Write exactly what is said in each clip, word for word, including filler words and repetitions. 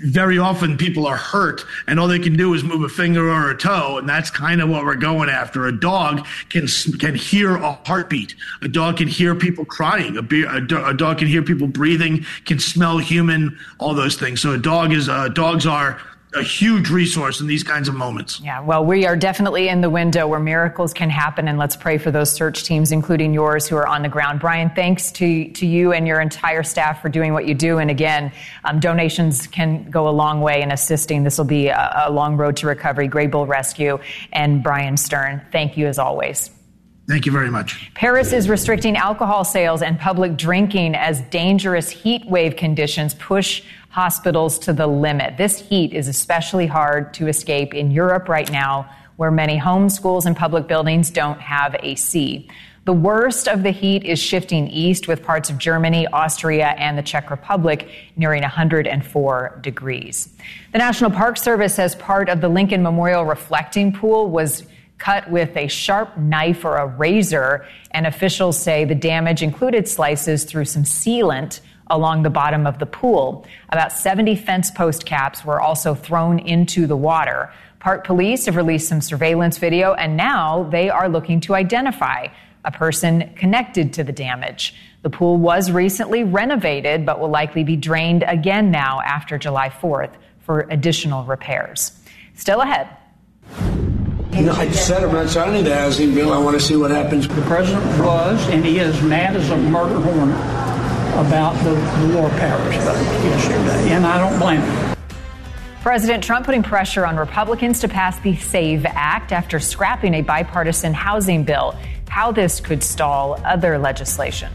very often people are hurt and all they can do is move a finger or a toe. And that's kind of what we're going after. A dog can can hear a heartbeat. A dog can hear people crying. A, be- a, do- a dog can hear people breathing, can smell human, all those things. So a dog is uh, dogs are a huge resource in these kinds of moments. Yeah, well, we are definitely in the window where miracles can happen, and let's pray for those search teams, including yours, who are on the ground. Brian, thanks to, to you and your entire staff for doing what you do. And again, um, donations can go a long way in assisting. This will be a, a long road to recovery. Graybull Rescue and Brian Stern, thank you as always. Thank you very much. Paris is restricting alcohol sales and public drinking as dangerous heat wave conditions push hospitals to the limit. This heat is especially hard to escape in Europe right now, where many homes, schools, and public buildings don't have A C. The worst of the heat is shifting east, with parts of Germany, Austria, and the Czech Republic nearing one hundred four degrees. The National Park Service says part of the Lincoln Memorial reflecting pool was cut with a sharp knife or a razor, and officials say the damage included slices through some sealant along the bottom of the pool. About seventy fence post caps were also thrown into the water. Park police have released some surveillance video, and now they are looking to identify a person connected to the damage. The pool was recently renovated, but will likely be drained again now after July fourth for additional repairs. Still ahead. You know, I said I'm not signing the housing bill. I want to see what happens. The president was, and he is mad as a murder hornet about the, the war powers vote yesterday, and I don't blame him. President Trump putting pressure on Republicans to pass the SAVE Act after scrapping a bipartisan housing bill. How this could stall other legislation.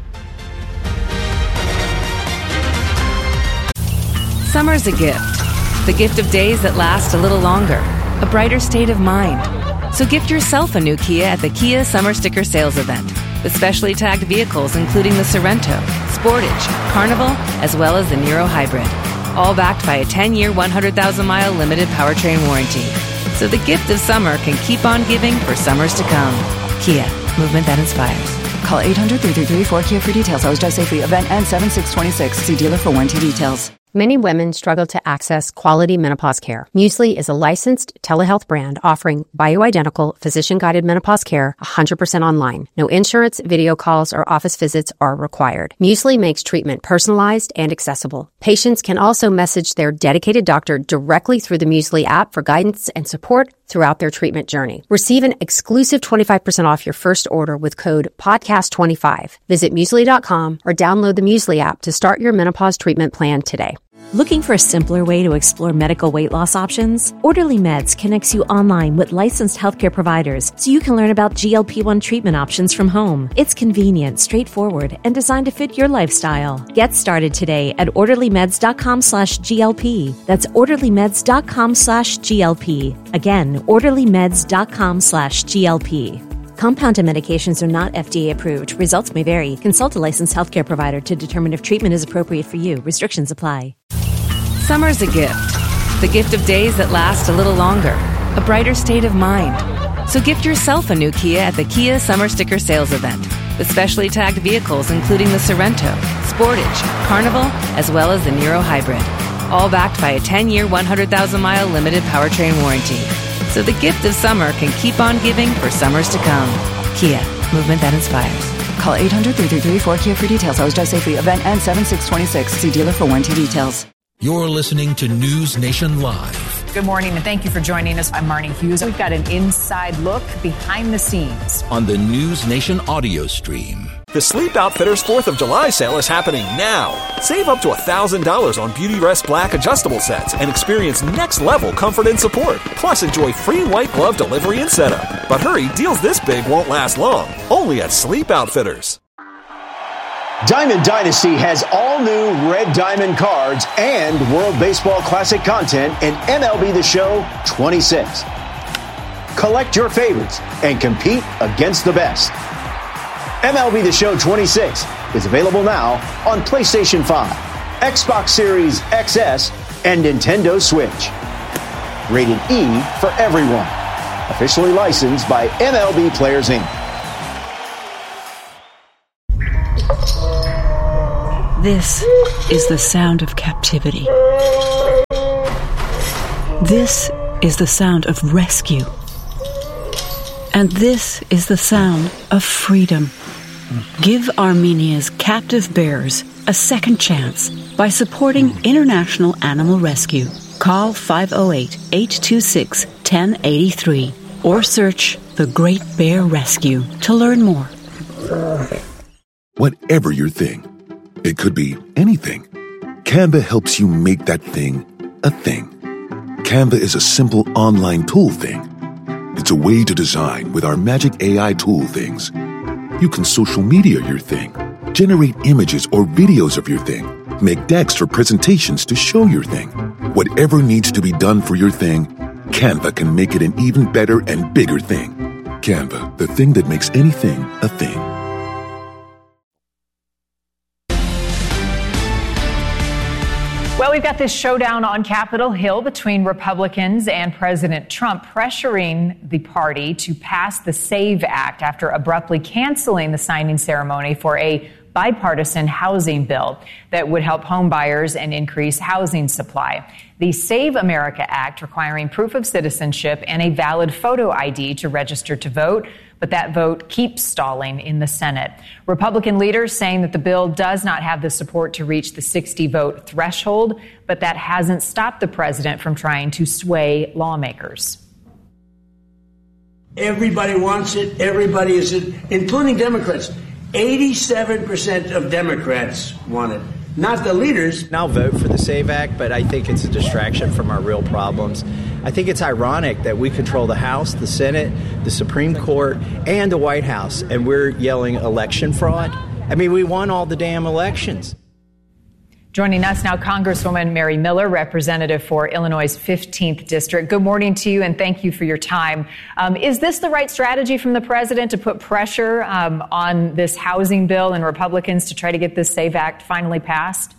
Summer's a gift. The gift of days that last a little longer. A brighter state of mind. So gift yourself a new Kia at the Kia Summer Sticker Sales Event. With specially tagged vehicles including the Sorento, Sportage, Carnival, as well as the Niro Hybrid. All backed by a ten-year, one hundred thousand mile limited powertrain warranty. So the gift of summer can keep on giving for summers to come. Kia, movement that inspires. Call eight hundred, three three three, four Kia for details. Always drive safely. Event ends seven six twenty-six. See dealer for warranty details. Many women struggle to access quality menopause care. Muesli is a licensed telehealth brand offering bioidentical, physician-guided menopause care one hundred percent online. No insurance, video calls, or office visits are required. Muesli makes treatment personalized and accessible. Patients can also message their dedicated doctor directly through the Muesli app for guidance and support throughout their treatment journey. Receive an exclusive twenty-five percent off your first order with code podcast twenty-five. Visit muesli dot com or download the Muesli app to start your menopause treatment plan today. Looking for a simpler way to explore medical weight loss options? Orderly Meds connects you online with licensed healthcare providers so you can learn about G L P one treatment options from home. It's convenient, straightforward, and designed to fit your lifestyle. Get started today at orderlymeds.com slash GLP. That's orderlymeds.com slash GLP. Again, orderlymeds.com slash GLP. Compounded medications are not F D A approved. Results may vary. Consult a licensed healthcare provider to determine if treatment is appropriate for you. Restrictions apply. Summer's a gift. The gift of days that last a little longer. A brighter state of mind. So gift yourself a new Kia at the Kia Summer Sticker Sales Event. With specially tagged vehicles including the Sorento, Sportage, Carnival, as well as the Niro Hybrid. All backed by a ten-year, one hundred thousand mile limited powertrain warranty. So the gift of summer can keep on giving for summers to come. Kia, movement that inspires. Call eight hundred, three three three, four Kia for details. Always drive safely. Event ends seven six twenty-six. See dealer for warranty details. You're listening to News Nation Live. Good morning, and thank you for joining us. I'm Marnie Hughes. We've got an inside look behind the scenes on the News Nation audio stream. The Sleep Outfitters fourth of July sale is happening now. Save up to one thousand dollars on Beauty Rest Black adjustable sets and experience next-level comfort and support. Plus, enjoy free white glove delivery and setup. But hurry, deals this big won't last long. Only at Sleep Outfitters. Diamond Dynasty has all new Red Diamond cards and World Baseball Classic content in M L B The Show twenty-six. Collect your favorites and compete against the best. M L B The Show twenty-six is available now on PlayStation five, Xbox Series X S, and Nintendo Switch. Rated E for everyone. Officially licensed by M L B Players, Incorporated. This is the sound of captivity. This is the sound of rescue. And this is the sound of freedom. Give Armenia's captive bears a second chance by supporting International Animal Rescue. Call five oh eight, eight two six, one oh eight three or search The Great Bear Rescue to learn more. Whatever your thing, it could be anything. Canva helps you make that thing a thing. Canva is a simple online tool thing. It's a way to design with our magic A I tool things. You can social media your thing, generate images or videos of your thing, make decks or presentations to show your thing. Whatever needs to be done for your thing, Canva can make it an even better and bigger thing. Canva, the thing that makes anything a thing. Well, we've got this showdown on Capitol Hill between Republicans and President Trump, pressuring the party to pass the SAVE Act after abruptly canceling the signing ceremony for a bipartisan housing bill that would help home buyers and increase housing supply. The Save America Act requiring proof of citizenship and a valid photo I D to register to vote, but that vote keeps stalling in the Senate. Republican leaders saying that the bill does not have the support to reach the sixty vote threshold, but that hasn't stopped the president from trying to sway lawmakers. Everybody wants it. Everybody is it, including Democrats. eighty-seven percent of Democrats want it, not the leaders. I'll vote for the SAVE Act, but I think it's a distraction from our real problems. I think it's ironic that we control the House, the Senate, the Supreme Court, and the White House, and we're yelling election fraud. I mean, we won all the damn elections. Joining us now, Congresswoman Mary Miller, representative for Illinois' fifteenth District. Good morning to you, and thank you for your time. Um, is this the right strategy from the president to put pressure um, on this housing bill and Republicans to try to get this SAVE Act finally passed?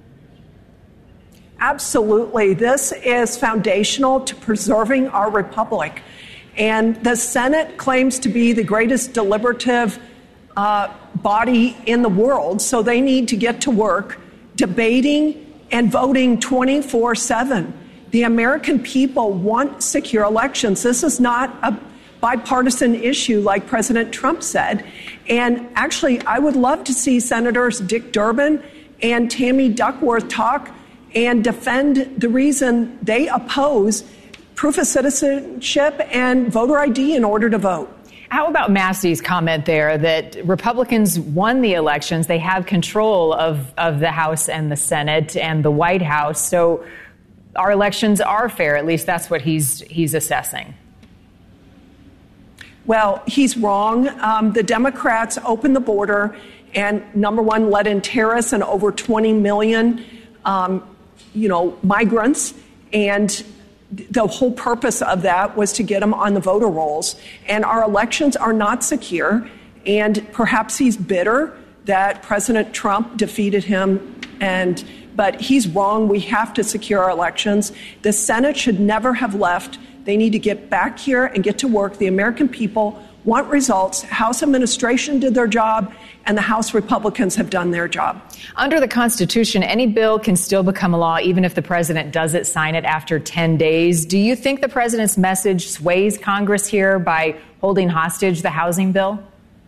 Absolutely. This is foundational to preserving our republic. And the Senate claims to be the greatest deliberative uh, body in the world, so they need to get to work debating and voting twenty-four seven. The American people want secure elections. This is not a bipartisan issue like President Trump said. And actually, I would love to see Senators Dick Durbin and Tammy Duckworth talk and defend the reason they oppose proof of citizenship and voter I D in order to vote. How about Massey's comment there that Republicans won the elections? They have control of, of the House and the Senate and the White House. So our elections are fair. At least that's what he's he's assessing. Well, he's wrong. Um, the Democrats opened the border and, number one, let in terrorists and over twenty million, um, you know, migrants. And the whole purpose of that was to get them on the voter rolls. And our elections are not secure. And perhaps he's bitter that President Trump defeated him. And but he's wrong. We have to secure our elections. The Senate should never have left. They need to get back here and get to work. The American people want results. House administration did their job, and the House Republicans have done their job. Under the Constitution, any bill can still become a law even if the president doesn't sign it after ten days. Do you think the president's message sways Congress here by holding hostage the housing bill?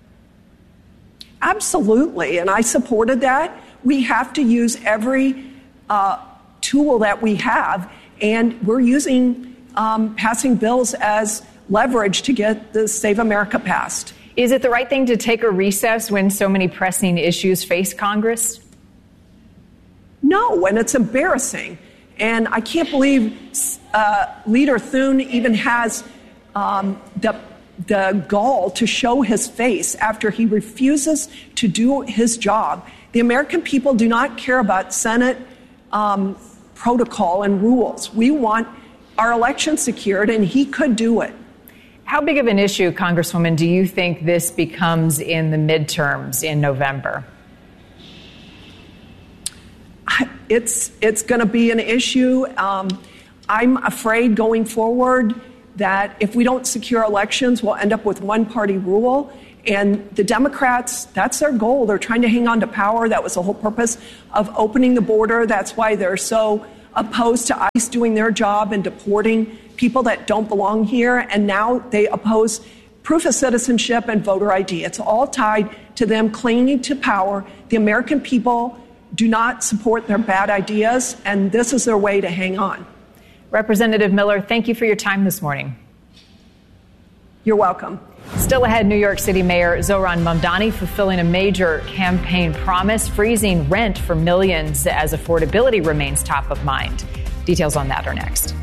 Absolutely, and I supported that. We have to use every uh, tool that we have, and we're using um, passing bills as leverage to get the Save America passed. Is it the right thing to take a recess when so many pressing issues face Congress? No, and it's embarrassing. And I can't believe uh, Leader Thune even has um, the, the gall to show his face after he refuses to do his job. The American people do not care about Senate um, protocol and rules. We want our election secured, and he could do it. How big of an issue, Congresswoman, do you think this becomes in the midterms in November? It's it's going to be an issue. Um, I'm afraid going forward that if we don't secure elections, we'll end up with one-party rule. And the Democrats, that's their goal. They're trying to hang on to power. That was the whole purpose of opening the border. That's why they're so opposed to ICE doing their job and deporting people that don't belong here, and now they oppose proof of citizenship and voter I D. It's all tied to them clinging to power. The American people do not support their bad ideas, and this is their way to hang on. Representative Miller, thank you for your time this morning. You're welcome. Still ahead, New York City Mayor Zohran Mamdani fulfilling a major campaign promise, freezing rent for millions as affordability remains top of mind. Details on that are next.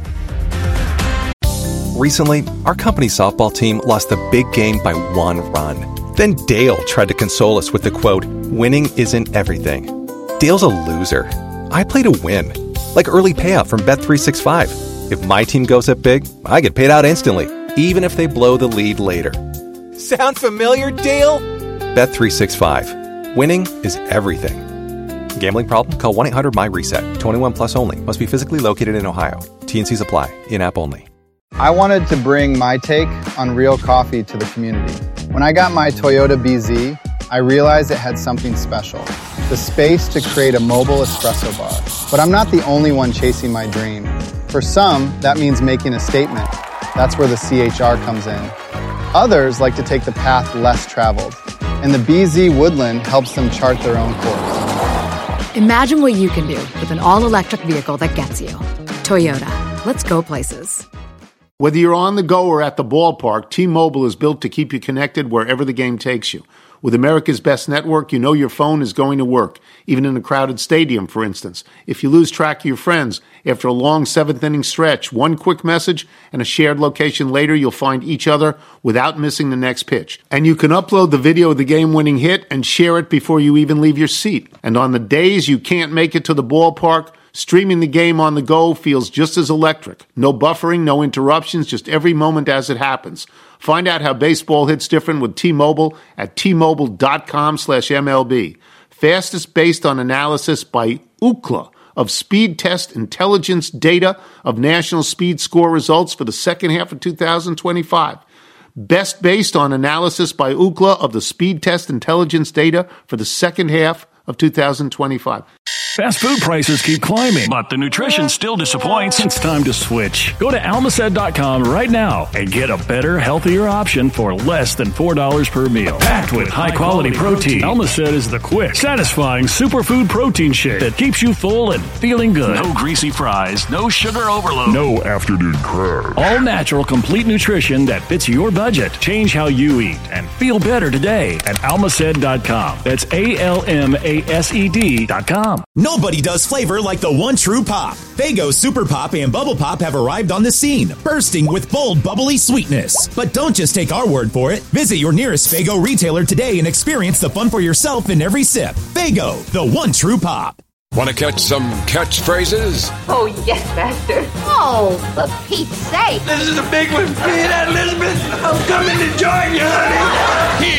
Recently, our company's softball team lost the big game by one run. Then Dale tried to console us with the quote, "Winning isn't everything." Dale's a loser. I play to win, like early payout from Bet three sixty-five. If my team goes up big, I get paid out instantly, even if they blow the lead later. Sound familiar, Dale? Bet three sixty-five. Winning is everything. Gambling problem? Call one eight hundred M Y RESET. twenty-one plus only. Must be physically located in Ohio. T and Cs apply. In-app only. I wanted to bring my take on real coffee to the community. When I got my Toyota B Z, I realized it had something special. The space to create a mobile espresso bar. But I'm not the only one chasing my dream. For some, that means making a statement. That's where the C H R comes in. Others like to take the path less traveled, and the B Z Woodland helps them chart their own course. Imagine what you can do with an all-electric vehicle that gets you. Toyota. Let's go places. Whether you're on the go or at the ballpark, T-Mobile is built to keep you connected wherever the game takes you. With America's best network, you know your phone is going to work, even in a crowded stadium, for instance. If you lose track of your friends, after a long seventh-inning stretch, one quick message and a shared location later, you'll find each other without missing the next pitch. And you can upload the video of the game-winning hit and share it before you even leave your seat. And on the days you can't make it to the ballpark, streaming the game on the go feels just as electric. No buffering, no interruptions, just every moment as it happens. Find out how baseball hits different with T-Mobile at T-Mobile.com slash MLB. Fastest based on analysis by Ookla of Speed Test Intelligence data of national speed score results for the second half of two thousand twenty-five. Best based on analysis by Ookla of the Speed Test Intelligence data for the second half of two thousand twenty-five. Fast food prices keep climbing, but the nutrition still disappoints. It's time to switch. Go to Almacet dot com right now and get a better, healthier option for less than four dollars per meal. Packed with high-quality protein, Almacet is the quick, satisfying superfood protein shake that keeps you full and feeling good. No greasy fries, no sugar overload, no afternoon crash. All natural, complete nutrition that fits your budget. Change how you eat and feel better today at Almacet dot com. That's A L M A S E D dot com. Nobody does flavor like the one true pop. Faygo Super Pop and Bubble Pop have arrived on the scene, bursting with bold, bubbly sweetness. But don't just take our word for it. Visit your nearest Faygo retailer today and experience the fun for yourself in every sip. Faygo, the one true pop. Want to catch some catchphrases? Oh, yes, Master. Oh, for Pete's sake. This is a big one. You hear that, Elizabeth? I'm coming to join you, honey.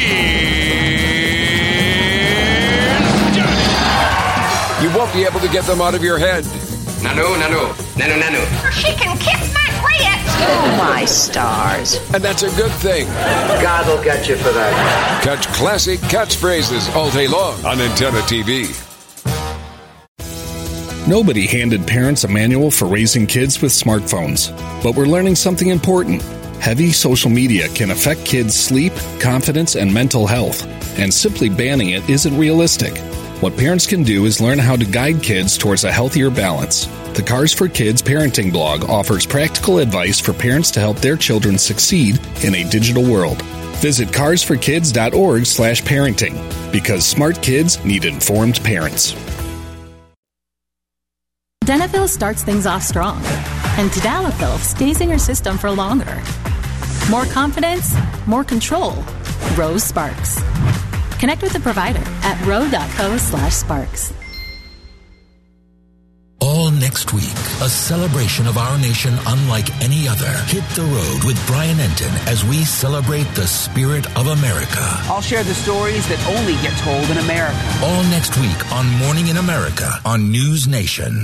You won't be able to get them out of your head. Nano, nano, nano, nano. She can kiss my grits. Oh, my stars. And that's a good thing. God will get you for that. Catch classic catchphrases all day long on Antenna T V. Nobody handed parents a manual for raising kids with smartphones. But we're learning something important. Heavy social media can affect kids' sleep, confidence, and mental health. And simply banning it isn't realistic. What parents can do is learn how to guide kids towards a healthier balance. The Cars for Kids parenting blog offers practical advice for parents to help their children succeed in a digital world. Visit cars for kids dot org slash parenting, because smart kids need informed parents. Denafil starts things off strong, and Tadalafil stays in your system for longer. More confidence, more control. Rose Sparks. Connect with the provider at ro.co slash sparks. All next week, a celebration of our nation unlike any other. Hit the road with Brian Enton as we celebrate the spirit of America. I'll share the stories that only get told in America. All next week on Morning in America on News Nation.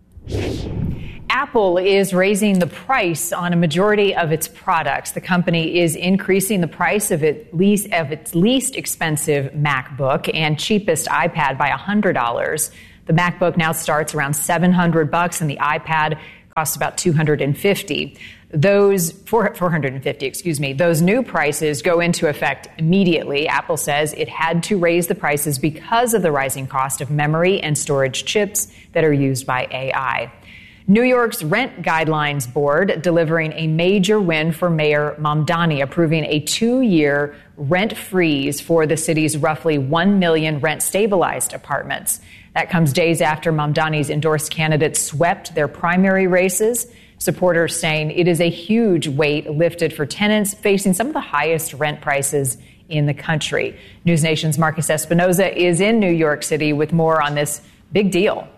Apple is raising the price on a majority of its products. The company is increasing the price of, it least, of its least expensive MacBook and cheapest iPad by one hundred dollars. The MacBook now starts around seven hundred bucks, and the iPad costs about two hundred fifty. Those four hundred fifty, excuse me. Those new prices go into effect immediately. Apple says it had to raise the prices because of the rising cost of memory and storage chips that are used by A I. New York's Rent Guidelines Board delivering a major win for Mayor Mamdani, approving a two-year rent freeze for the city's roughly one million rent-stabilized apartments. That comes days after Mamdani's endorsed candidates swept their primary races. Supporters saying it is a huge weight lifted for tenants facing some of the highest rent prices in the country. News Nation's Marcus Espinoza is in New York City with more on this big deal.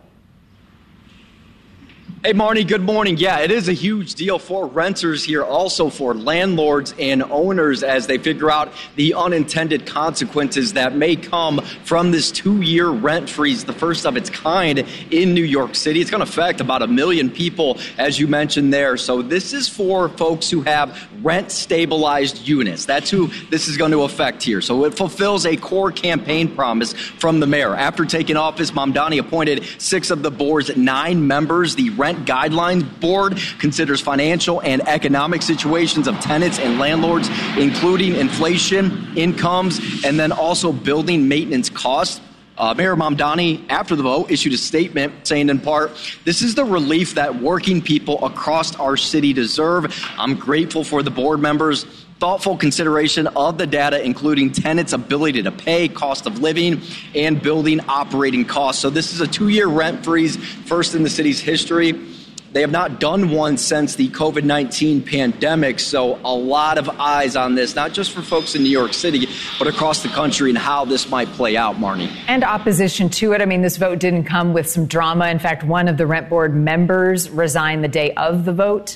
Hey, Marnie, good morning. Yeah, it is a huge deal for renters here, also for landlords and owners as they figure out the unintended consequences that may come from this two-year rent freeze, the first of its kind in New York City. It's going to affect about a million people, as you mentioned there. So this is for folks who have rent-stabilized units. That's who this is going to affect here. So it fulfills a core campaign promise from the mayor. After taking office, Mamdani appointed six of the board's nine members. The Rent Guidelines Board considers financial and economic situations of tenants and landlords, including inflation, incomes, and then also building maintenance costs. Uh, Mayor Mamdani, after the vote, issued a statement saying in part, "This is the relief that working people across our city deserve. I'm grateful for the board members' thoughtful consideration of the data, including tenants' ability to pay, cost of living, and building operating costs." So this is a two-year rent freeze, first in the city's history. They have not done one since the COVID nineteen pandemic, so a lot of eyes on this, not just for folks in New York City, but across the country and how this might play out, Marnie. And opposition to it. I mean, this vote didn't come with some drama. In fact, one of the rent board members resigned the day of the vote.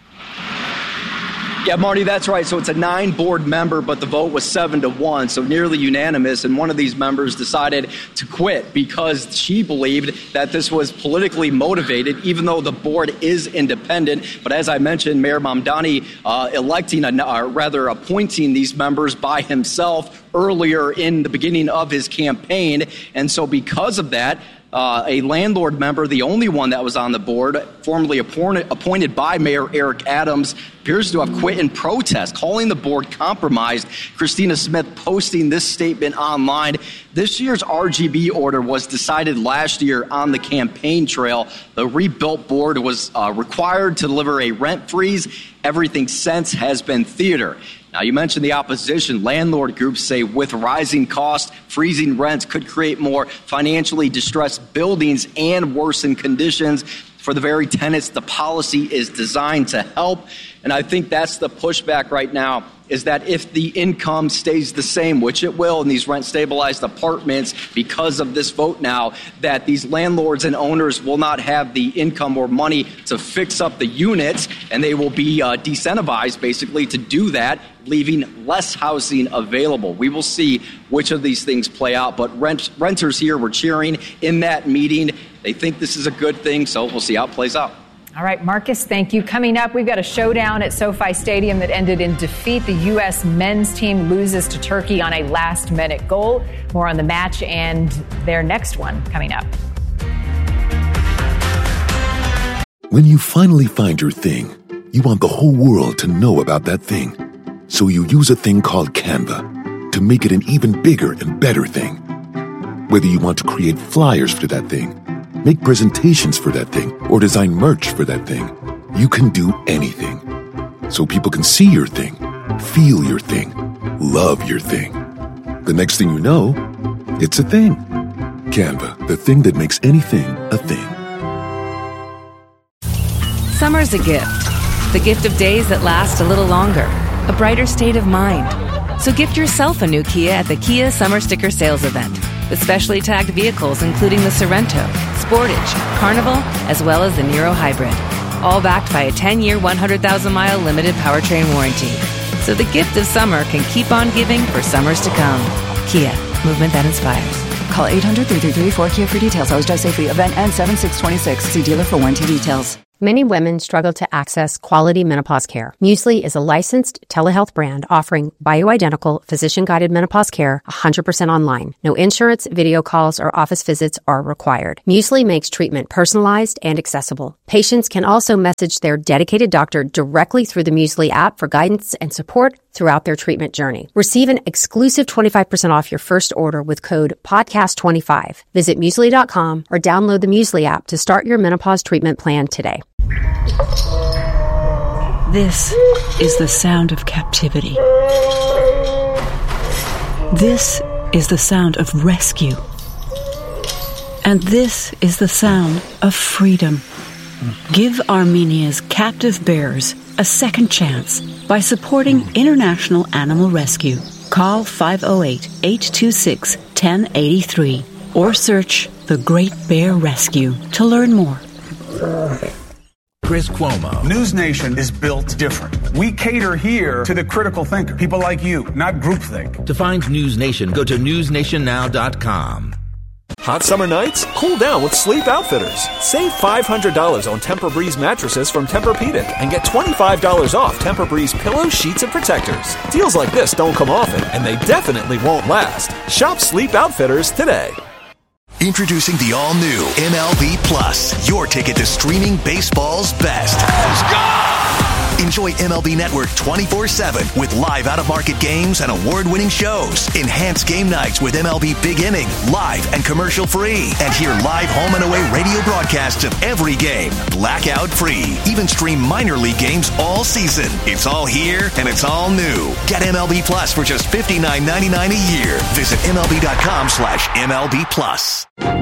Yeah, Marty, that's right. So it's a nine board member, but the vote was seven to one, so nearly unanimous. And one of these members decided to quit because she believed that this was politically motivated, even though the board is independent. But as I mentioned, Mayor Mamdani uh, electing, a, or rather appointing these members by himself earlier in the beginning of his campaign. And so because of that, Uh, a landlord member, the only one that was on the board, formerly appointed, appointed by Mayor Eric Adams, appears to have quit in protest, calling the board compromised. Christina Smith posting this statement online. This year's R G B order was decided last year on the campaign trail. The rebuilt board was uh, required to deliver a rent freeze. Everything since has been theater. Now, you mentioned the opposition. Landlord groups say with rising costs, freezing rents could create more financially distressed buildings and worsen conditions for the very tenants the policy is designed to help. And I think that's the pushback right now, is that if the income stays the same, which it will in these rent-stabilized apartments because of this vote now, that these landlords and owners will not have the income or money to fix up the units, and they will be uh, decentivized, basically, to do that, leaving less housing available. We will see which of these things play out, but rent- renters here were cheering in that meeting. They think this is a good thing, so we'll see how it plays out. All right, Marcus, thank you. Coming up, we've got a showdown at SoFi Stadium that ended in defeat. The U S men's team loses to Turkey on a last-minute goal. More on the match and their next one coming up. When you finally find your thing, you want the whole world to know about that thing. So you use a thing called Canva to make it an even bigger and better thing. Whether you want to create flyers for that thing, make presentations for that thing, or design merch for that thing, you can do anything. So people can see your thing, feel your thing, love your thing. The next thing you know, it's a thing. Canva, the thing that makes anything a thing. Summer's a gift. The gift of days that last a little longer. A brighter state of mind. So gift yourself a new Kia at the Kia Summer Sticker Sales Event. With specially tagged vehicles including the Sorrento, Sportage, Carnival, as well as the Niro Hybrid. All backed by a ten-year, one hundred thousand mile limited powertrain warranty. So the gift of summer can keep on giving for summers to come. Kia, movement that inspires. Call eight hundred, three three three, four K I A for details. Always drive safely. Event ends seven six twenty-six. See dealer for warranty details. Many women struggle to access quality menopause care. Muesli is a licensed telehealth brand offering bioidentical, physician-guided menopause care one hundred percent online. No insurance, video calls, or office visits are required. Muesli makes treatment personalized and accessible. Patients can also message their dedicated doctor directly through the Muesli app for guidance and support throughout their treatment journey. Receive an exclusive twenty-five percent off your first order with code podcast twenty-five. Visit muesli dot com or download the Muesli app to start your menopause treatment plan today. This is the sound of captivity. This is the sound of rescue. And this is the sound of freedom. Give Armenia's captive bears a second chance by supporting International Animal Rescue. Call five oh eight, eight two six, one oh eight three or search The Great Bear Rescue to learn more. Chris Cuomo. News Nation is built different. We cater here to the critical thinker, people like you, not groupthink. To find News Nation, go to news nation now dot com. Hot summer nights? Cool down with Sleep Outfitters. Save five hundred dollars on Tempur-Breeze mattresses from Tempur-Pedic and get twenty-five dollars off Tempur-Breeze pillows, sheets, and protectors. Deals like this don't come often, and they definitely won't last. Shop Sleep Outfitters today. Introducing the all-new M L B Plus, your ticket to streaming baseball's best. Let's go! Enjoy M L B Network twenty-four seven with live out-of-market games and award-winning shows. Enhance game nights with M L B Big Inning, live and commercial-free. And hear live home and away radio broadcasts of every game, blackout-free. Even stream minor league games all season. It's all here, and it's all new. Get M L B Plus for just fifty-nine ninety-nine a year. Visit M L B dot com slash M L B Plus.